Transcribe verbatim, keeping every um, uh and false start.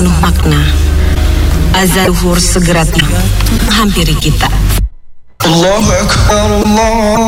penuh makna. Azan zuhur segera tiba, menghampiri kita. Allahu Akbar, Allah